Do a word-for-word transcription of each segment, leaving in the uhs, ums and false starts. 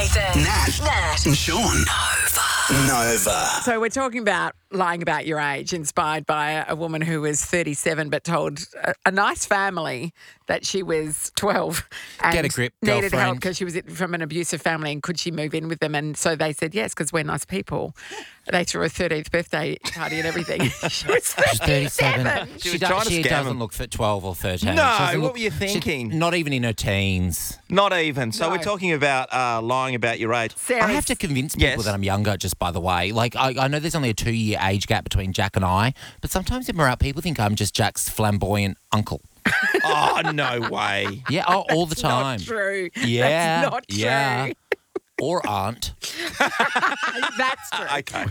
Nathan, Nat, Nat, and Sean. Nova. Nova. So we're talking about lying about your age, inspired by a, a woman who was thirty-seven but told a, a nice family that she was twelve and Get a grip, needed help girlfriend. because she was from an abusive family and could she move in with them? And so they said yes because we're nice people. They threw a thirteenth birthday party and everything. She was She's thirty-seven. thirty-seven. She, was does, trying to she scam doesn't him. look for twelve or thirteen. No, She doesn't what look- were you she's thinking? Not even in her teens. Not even. So No. we're talking about uh, lying about your age. Sarah's- I have to convince people Yes. that I'm younger, just by the way. Like, I, I know there's only a two-year age gap between Jack and I, but sometimes when we're out, people think I'm just Jack's flamboyant uncle. Oh, no way. Yeah, oh, all the time. Not true. Yeah, That's not true. yeah. Or aunt. That's true. Okay.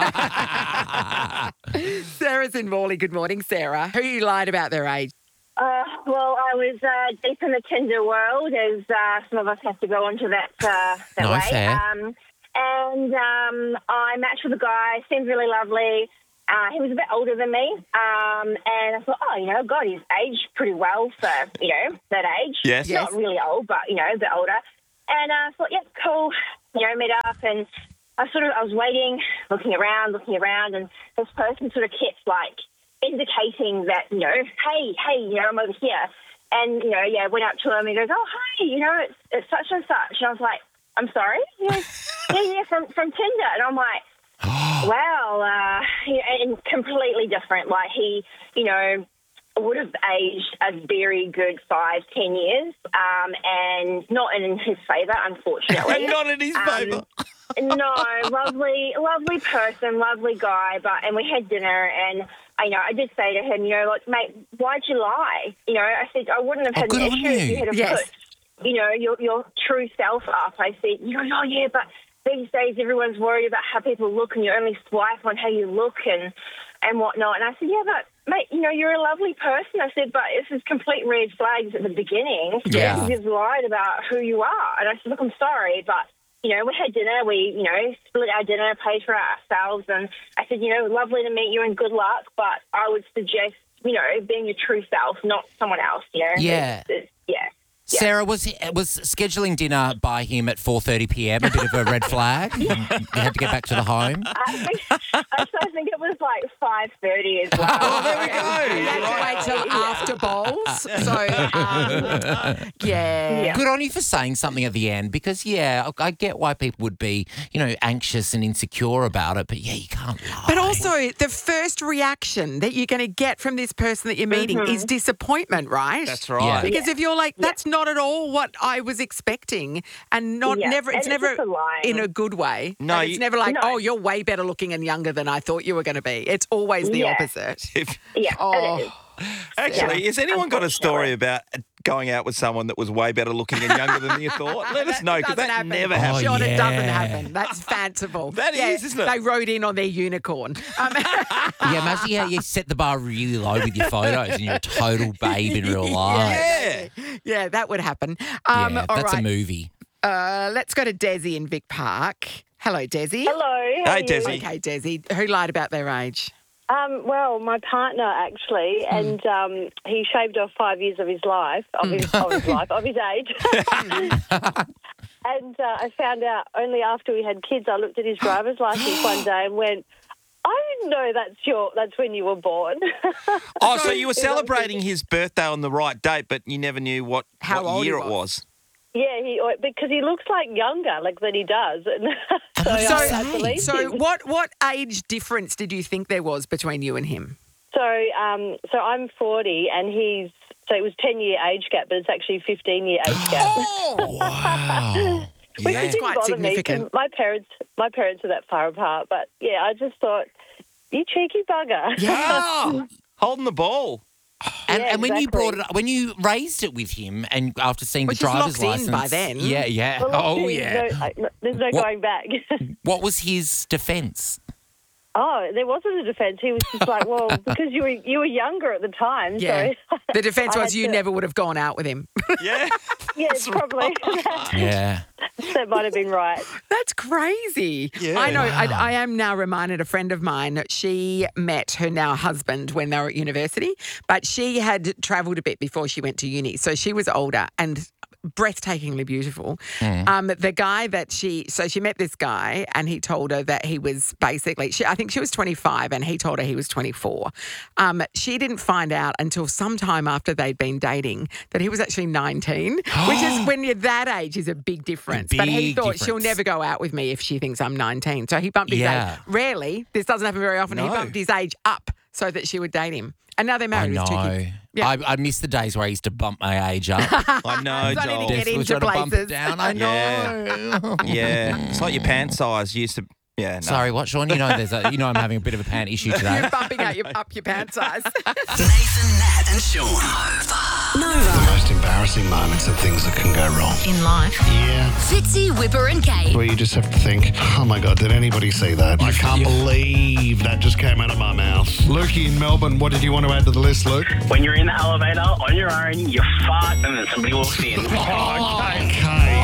Sarah's in Morley. Good morning, Sarah. Who you lied about their age? Uh, well, I was uh, deep in the Tinder world, as uh, some of us have to go onto that uh, that No, way. fair. Um, and um, I matched with a guy, seemed really lovely. Uh, he was a bit older than me, um, and I thought, oh, you know, God, he's aged pretty well for, you know, that age. Yes. Yes. Not really old, but, you know, a bit older. And uh, I thought, yeah, cool, you know, meet up, and I sort of, I was waiting, looking around, looking around, and this person sort of kept, like, indicating that, you know, hey, hey, you know, I'm over here. And, you know, yeah, went up to him and he goes, oh, hey, you know, it's, it's such and such. And I was like, I'm sorry? He goes, yeah, yeah, from, from Tinder. And I'm like, wow, uh, you know, and completely different. Like he, you know, would have aged a very good five, ten years, um, and not in his favour, unfortunately. Not in his Um, favour. No, lovely, lovely person, lovely guy. But and we had dinner, and I know I did say to him, you know, like, mate, why'd you lie? You know, I said I wouldn't have Oh, had good an on issue if you. you had have Yes. put, you know, your your true self up. I said, you know, oh yeah, but these days everyone's worried about how people look, and you only swipe on how you look and and whatnot. And I said, yeah, but mate, you know, you're a lovely person. I said, but this is complete red flags at the beginning. Yeah. You've lied about who you are. And I said, look, I'm sorry, but, you know, we had dinner. We, you know, split our dinner, paid for it ourselves. And I said, you know, lovely to meet you and good luck, but I would suggest, you know, being your true self, not someone else, you know. Yeah. It's, it's, yeah. Sarah, was he, was scheduling dinner by him at four thirty p m a bit of a red flag? You had to get back to the home? I think, actually, I think it was like five thirty as well. Oh, there we go. You had to wait till after bowls. So, um, yeah. Yeah. Good on you for saying something at the end because, yeah, I I get why people would be, you know, anxious and insecure about it, but, yeah, you can't lie. But also, the first reaction that you're going to get from this person that you're meeting is disappointment, right? That's right. Yeah. Because if you're like, that's not at all what I was expecting, and not Yeah, never, and it's it's never just a lie. in a good way. No, Like, it's you- never like, No. oh, you're way better looking and younger than I thought you were going to be. It's always the Yeah. opposite. If- Yeah. Oh. it is. Actually, Yeah. has anyone got a story about going out with someone that was way better looking and younger than you thought? Let us know, because Doesn't that happen. never Oh, happens. Sean, it doesn't yeah. happen. That's fanciful. That yeah, is, isn't it? They rode in on their unicorn. Um, Yeah, imagine how you set the bar really low with your photos and you're a total babe in real life. Yeah. yeah, that would happen. Um, Yeah, all that's right. a movie. Uh, let's go to Desi in Vic Park. Hello, Desi. Hello. how Hey, are you? Desi. Okay, Desi. Who lied about their age? Um, well, my partner actually, and um, he shaved off five years of his life, of his, of his life, of his age. And uh, I found out only after we had kids. I looked at his driver's license one day and went, "I didn't know that's your that's when you were born." Oh, so you were celebrating his birthday on the right date, but you never knew what, How what old he year it was. was. Yeah, he because he looks like younger, like than he does. And so what I, did I he say? believed So, him. what what age difference did you think there was between you and him? So, um, so I'm forty, and he's so it was ten year age gap, but it's actually fifteen year age gap. Oh, Wow. Which Yeah. didn't quite bother me, 'cause significant. My parents, my parents are that far apart, but yeah, I just thought, you cheeky bugger. Oh, holding the ball. And, Yeah, and when you exactly. brought it up, when you raised it with him and after seeing Well, the she's driver's locked in license. by then. Yeah, yeah. Well, oh, there's yeah. No, I- there's no What- going back. What was his defence? Oh, there wasn't a defence. He was just like, well, because you were you were younger at the time. yeah. So The defence I was had you to- never would have gone out with him. Yeah. yeah, probably Yeah. that might have been right. That's crazy. Yeah. I know. I, Wow. I am now reminded. A friend of mine, she met her now husband when they were at university, but she had travelled a bit before she went to uni, so she was older. And breathtakingly beautiful. Mm. Um, the guy that she, so she met this guy and he told her that he was basically, she, I think she was twenty-five and he told her he was twenty-four. Um, she didn't find out until sometime after they'd been dating that he was actually nineteen, which is when you're that age is a big difference. A but he big thought difference. she'll never go out with me if she thinks I'm nineteen. So he bumped his Yeah. age. Rarely, this doesn't happen very often. He No. bumped his age up so that she would date him. And now they're I married with two know. kids. Yeah. I, I miss the days where I used to bump my age up. I know, So I need to Joel. get Desperately into trying to bump it places. down. I know. Yeah. It's like your pant size used to. Yeah. No. Sorry, what, Sean? You know, there's a, you know, I'm having a bit of a pant issue today. You're bumping out your, up your pant size. Nathan, Nat, and Sean. Nova. The Nova. most embarrassing moments are things that can go wrong. In life. Yeah. Fitzy, Whipper and Kate. Where you just have to think, oh my God, did anybody see that? I can't believe that just came out of my mouth. Lukey in Melbourne, what did you want to add to the list, Luke? When you're in the elevator on your own, you fart and then somebody walks in. Oh, Kate.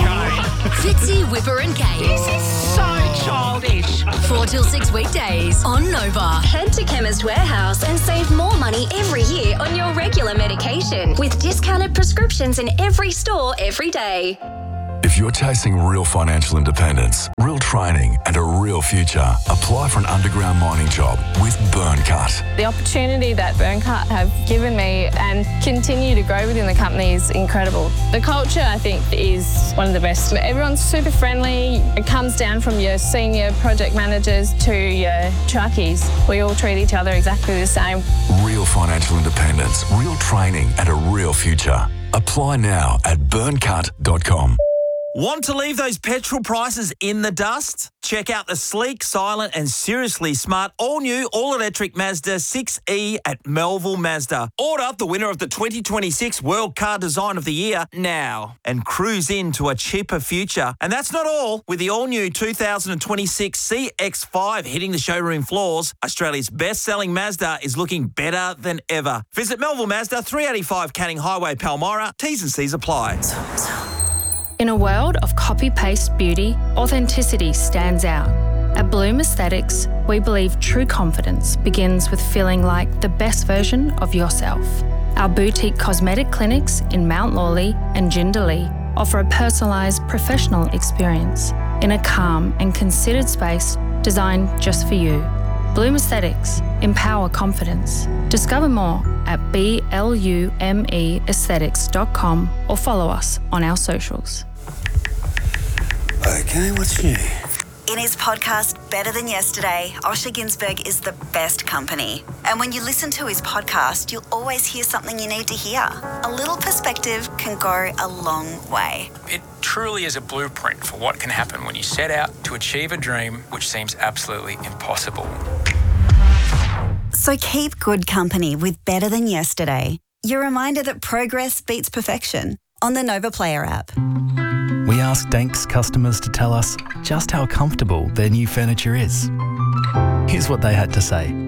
Fitzy, Whipper and Kate. This is so childish. Four till six weekdays on Nova. Head to Chemist Warehouse and save more money every year on your regular medication with discounted prescriptions in every store every day. If you're chasing real financial independence, real training, and a real future, apply for an underground mining job with Burncut. The opportunity that Burncut have given me and continue to grow within the company is incredible. The culture, I think, is one of the best. Everyone's super friendly. It comes down from your senior project managers to your truckies. We all treat each other exactly the same. Real financial independence, real training, and a real future. Apply now at burncut dot com. Want to leave those petrol prices in the dust? Check out the sleek, silent and seriously smart all-new, all-electric Mazda six E at Melville Mazda. Order the winner of the twenty twenty-six World Car Design of the Year now and cruise into a cheaper future. And that's not all. With the all-new two thousand twenty-six C X five hitting the showroom floors, Australia's best-selling Mazda is looking better than ever. Visit Melville Mazda, three eighty-five Canning Highway, Palmyra. T's and C's apply. In a world of copy-paste beauty, authenticity stands out. At Bloom Aesthetics, we believe true confidence begins with feeling like the best version of yourself. Our boutique cosmetic clinics in Mount Lawley and Jindalee offer a personalised professional experience in a calm and considered space designed just for you. Bloom Aesthetics. Empower confidence. Discover more at blume aesthetics dot com or follow us on our socials. Okay, what's new? In his podcast, Better Than Yesterday, Osher Ginsberg is the best company. And when you listen to his podcast, you'll always hear something you need to hear. A little perspective can go a long way. It truly is a blueprint for what can happen when you set out to achieve a dream which seems absolutely impossible. So keep good company with Better Than Yesterday. Your reminder that progress beats perfection on the Nova Player app. We asked Danks customers to tell us just how comfortable their new furniture is. Here's what they had to say.